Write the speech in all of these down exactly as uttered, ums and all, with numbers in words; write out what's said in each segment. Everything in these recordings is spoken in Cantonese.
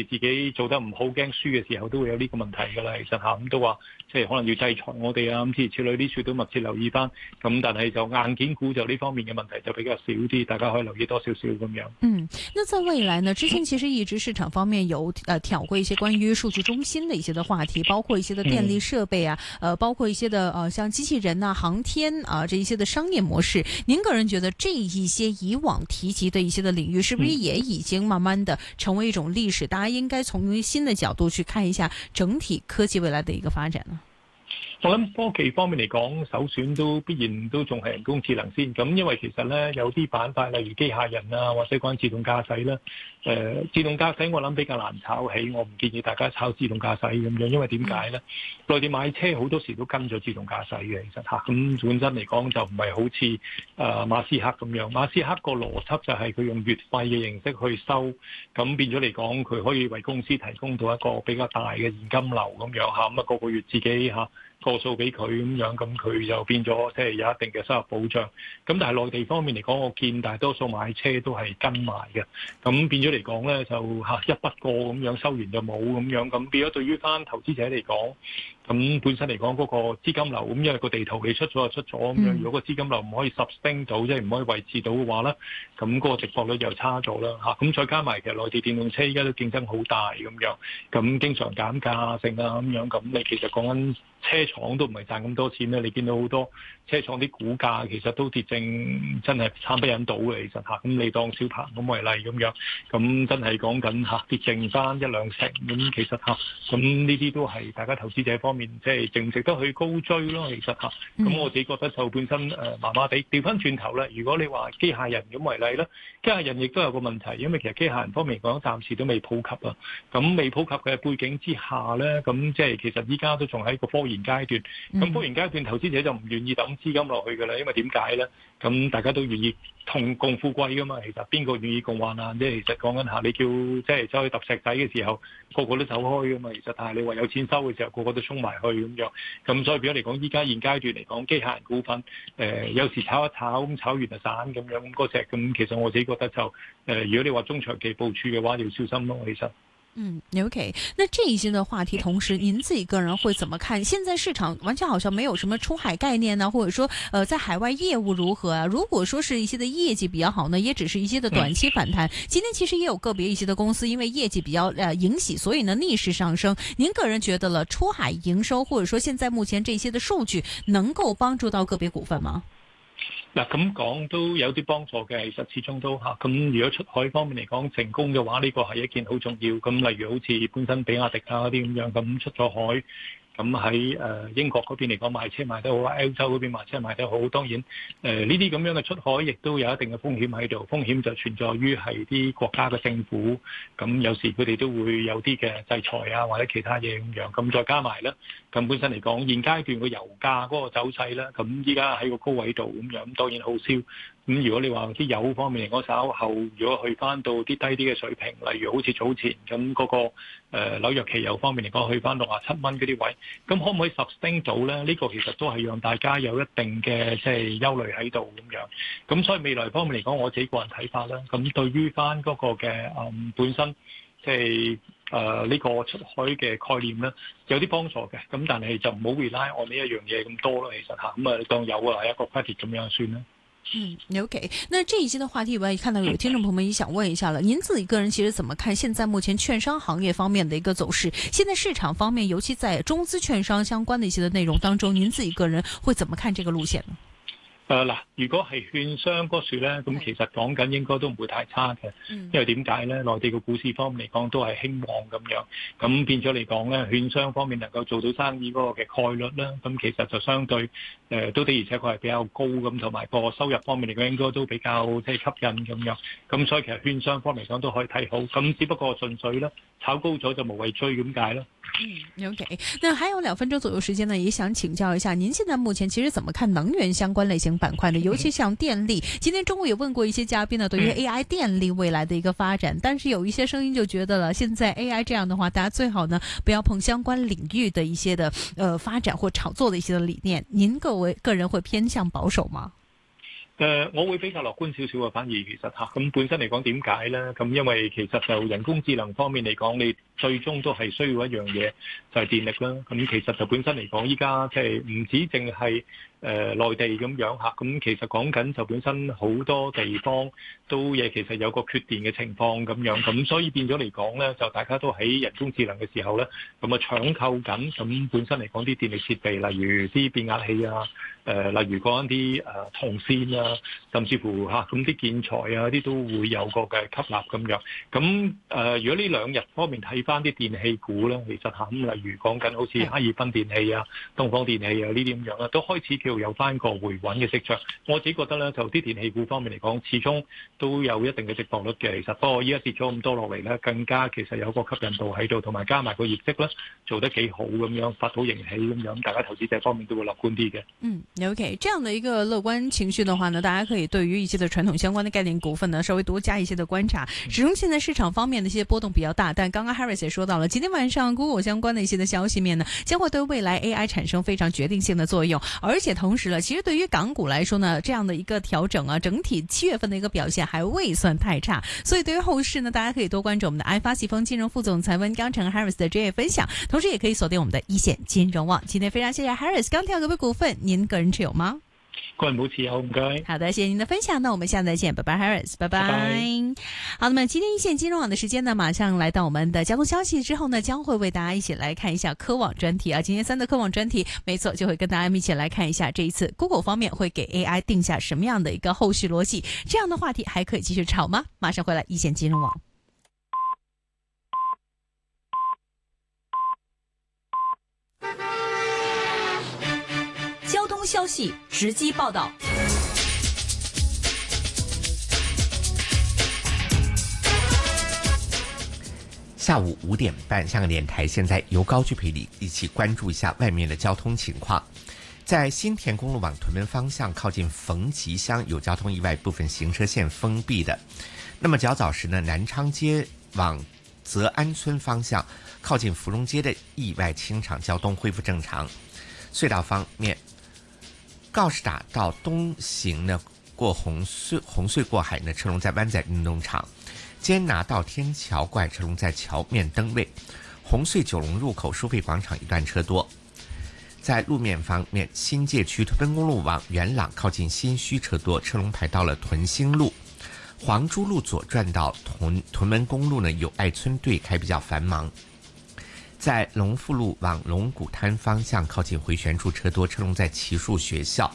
自己做得唔好驚輸嘅時候，都會有呢個問題㗎啦。其實嚇咁都話，即係可能要制裁我哋啊，咁諸如此類呢處都密切留意翻。咁但係就硬件股就呢方面嘅問題就比較少啲，大家可以留意多少少咁樣。 嗯，那在未來呢？之前其實一直市場方面有呃挑過一些關於數據中心的一些的話題，包括一些的電力設備啊，呃，包括一些的呃像機器人啊、航天啊這一些的商業模式。您個人覺得這一些以往提及的一些的領域，是不是也已經慢慢的成為一種歷史？大家應該從新的角度去看一下整體科技未來的一個發展呢？ 我諗科技方面嚟講，首選都必然都仲係人工智能先。咁因為其實咧有啲板塊，例如機械人啊，或者關自動駕駛啦。誒、呃，自動駕駛我諗比較難炒起，我唔建議大家炒自動駕駛咁樣，因為點解咧？內地買車好多時都跟咗自動駕駛嘅，其實嚇。咁本身嚟講就唔係好似誒、呃、馬斯克咁樣。馬斯克個邏輯就係佢用月費嘅形式去收，咁變咗嚟講佢可以為公司提供到一個比較大嘅現金流咁樣嚇。咁啊個個月自己嚇。個數俾佢咁樣，咁佢就變咗即係有一定嘅收入保障。咁但係內地方面嚟講，我見大多數買車都係跟埋嘅。咁變咗嚟講咧，就嚇一筆過咁樣收完就冇咁樣。咁變咗對於翻投資者嚟講，咁本身嚟講嗰個資金流，咁因為個地圖你出咗就出咗咁樣。如果個資金流唔可以 sustain 到，即係唔可以維持到嘅話咧，咁嗰個值博率又差咗啦嚇。咁再加埋其實內地電動車依家都競爭好大咁樣，咁經常減價性啊咁樣。咁你其實講緊車廠都唔係賺咁多錢咧，你見到好多車廠啲股價其實都跌正，真係慘不忍睹嘅。其實嚇，咁你當小鵬咁為例咁樣，咁真係講緊嚇跌剩翻一兩成，咁其實嚇，咁呢啲都係大家投資者方面即係值唔值得去高追咯。其實嚇，咁我自己覺得就本身誒麻麻地。調翻轉頭咧，如果你話機械人咁為例咧，機械人亦都有個問題，因為其實機械人方面講暫時都未普及啊。咁未普及嘅背景之下咧，咁即係其實依家都仲喺個科研階段，咁科研階段投資者就唔願意抌資金落去㗎啦，因為點解咧？咁大家都願意同共富貴㗎嘛，其實邊個願意共患難啫？其實講緊下，你叫即係走去揼石仔嘅時候，個個都走開㗎嘛。其實但係你話有錢收嘅時候，個個都衝埋去咁樣。咁所以變咗嚟講，依家現階段嚟講，機械人股份誒、呃、有時炒一炒，咁炒完就散咁樣咁嗰隻。咁其實我自己覺得就誒、呃，如果你話中長期部署嘅話，要小心咯。其實。 嗯 ，OK，那這一些的話題，同時您自己個人會怎麼看？現在市場完全好像沒有什麼出海概念呢，或者說，呃，在海外業務如何啊？如果說是一些的業績比較好呢，也只是一些的短期反彈。今天其實也有個別一些的公司因為業績比較呃迎喜，所以呢逆勢上升。您個人覺得了出海營收，或者說現在目前這些的數據，能夠幫助到個別股份嗎？ 嗱，咁講都有啲幫助嘅，其實始終都嚇。咁如果出海方面嚟講成功嘅話，呢個係一件好重要。咁例如好似本身比亞迪啊嗰啲咁樣，咁出咗海。咁喺誒英國嗰邊嚟講賣車賣得好，歐洲嗰邊賣車賣得好。當然誒呢啲咁樣嘅出海，亦都有一定嘅風險喺度。風險就存在於係啲國家嘅政府，咁有時佢哋都會有啲嘅制裁啊，或者其他嘢咁樣。咁再加埋咧，咁本身嚟講現階段個油價嗰個走勢咧，咁依家喺個高位度咁樣，咁當然好燒。咁如果你話啲油方面嚟講，稍後如果去翻到啲低啲嘅水平，例如好似早前咁嗰、那個誒、呃、紐約期油方面嚟講，去翻六十七蚊嗰啲位，咁可唔可以 sustain 到咧？呢、這個其實都係讓大家有一定嘅即係憂慮喺度咁樣。咁所以未來方面嚟講，我自己個人睇法啦。咁對於翻嗰個嘅誒、嗯、本身即係誒呢個出海嘅概念咧，有啲幫助嘅。咁但係就唔好 rely on呢一樣嘢咁多啦。其實嚇咁啊，當有啊係一個 credit 咁樣算啦。 嗯 ，OK，那這一期的話題，我也看到有聽眾朋友們也想問一下了，您自己個人其實怎麼看現在目前券商行業方面的一個走勢？現在市場方面，尤其在中資券商相關的一些的內容當中，您自己個人會怎麼看這個路線呢？ 誒嗱，如果係券商嗰處咧，咁其實講緊應該都唔會太差嘅，因為點解咧？內地嘅股市方面嚟講都係興旺咁樣，咁變咗嚟講咧，券商方面能夠做到生意嗰個嘅概率咧，咁其實就相對誒都的而且確係比較高咁，同埋個收入方面嚟講應該都比較即係吸引咁樣，咁所以其實券商方面嚟講都可以睇好，咁只不過純粹咧炒高咗就無謂追咁解咯。 嗯 ，OK， 那還有兩分鐘左右時間呢，也想請教一下，您現在目前其實怎麼看能源相關類型板塊呢？尤其像電力，今天中午也問過一些嘉賓呢，對於 A I 電力未來的一個發展，但是有一些聲音就覺得了，現在 A I 這樣的話，大家最好呢不要碰相關領域的一些的呃發展或炒作的一些的理念。您各位個人會偏向保守嗎？ 誒、呃，我會比較樂觀少少啊，反而其實嚇咁本身嚟講點解咧？咁因為其實就人工智能方面嚟講，你最終都係需要一樣嘢，就係電力啦。咁其實就本身嚟講，依家即係唔止淨係誒內地咁樣嚇，咁其實講緊就本身好多地方都嘢其實有個缺電嘅情況咁樣，咁所以變咗嚟講咧，就大家都喺人工智能嘅時候咧，咁啊搶購緊，咁本身嚟講啲電力設備，例如啲變壓器啊。誒、呃，例如講一啲誒銅線啊，甚至乎嚇咁啲建材啊，啲都會有個嘅吸納咁樣。咁誒、呃，如果呢兩日方面睇翻啲電器股咧，其實嚇咁，例如講緊好似哈爾濱電器啊、東方電器啊呢啲咁樣啦，都開始叫有翻個回穩嘅跡象。我自己覺得咧，就啲電器股方面嚟講，始終都有一定嘅值博率嘅。其實不過依家跌咗咁多落嚟咧，更加其實有個吸引度喺度，同埋加埋個業績咧做得幾好咁樣，發到盈喜咁樣，大家投資者方面都會樂觀啲嘅。 嗯。OK， 這樣的一個樂觀情緒的話呢，大家可以對於一些的傳統相關的概念股份呢，稍微多加一些的觀察。始終現在市場方面的一些波動比較大，但剛剛 Harris 也說到了，今天晚上 Google 相關的一些的消息面呢，將會對未來 A I 產生非常決定性的作用。而且同時呢，其實對於港股來說呢，這樣的一個調整啊，整體七月份的一個表現還未算太差。所以對於後市呢，大家可以多關注我們的愛發信豐金融副總裁溫鋼城 Harris 的專業分享，同時也可以鎖定我們的一線金融網。今天非常謝謝 Harris 鋼鐵股份股份，您個人持有嗎？ 個人冇持有，唔該。 好的，謝謝您的分享，那我們下次再見，拜拜 Harris， 拜拜。 拜拜。 好，那麼今天一線金融網的時間呢，馬上來到我們的交通消息之後呢，將會為大家一起來看一下科網專題啊。今天三的科網專題，沒錯，就會跟大家一起來看一下這一次 Google 方面會給 A I 定下什麼樣的一個後續邏輯，這樣的話題還可以繼續炒嗎？馬上回來一線金融網。 交通消息直擊報道。 下午五點半，香港電台現在由高居陪你一起關注一下外面的交通情況。在新田公路往屯門方向靠近逢吉鄉有交通意外，部分行車線封閉的。那麼較早時呢，南昌街往澤安村方向靠近芙蓉街的意外清場，交通恢復正常。隧道方面，告士打道東行呢，過紅隧紅隧過海呢，車龍在灣仔運動場；堅拿道天橋過海車龍在橋面燈位；紅隧九龍入口收費廣場一段車多。在路面方面，新界區屯門公路往元朗靠近新墟車多，車龍排到了屯興路；黃珠路左轉到屯屯門公路呢，有愛村對開比較繁忙。在龍富路往龍鼓灘方向靠近迴旋處車多，車龍在奇樹學校。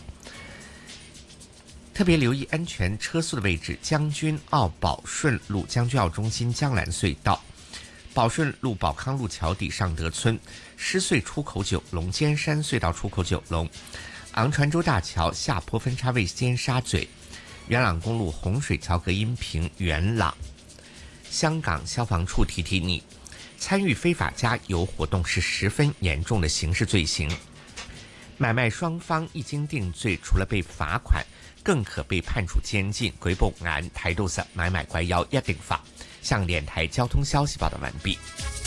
特別留意安全車速的位置，將軍澳寶順路將軍澳中心江南隧道，寶順路寶康路橋底尚德村，獅隧出口九龍，尖山隧道出口九龍，昂船洲大橋下坡分叉位尖沙咀，元朗公路洪水橋隔音屏元朗。香港消防處提提你，參與非法加油活動是十分嚴重的刑事罪行，買賣雙方一經定罪，除了被罰款，更可被判處監禁。舉報案睇到實買賣貴有一定罰。香港電台交通消息報道完畢。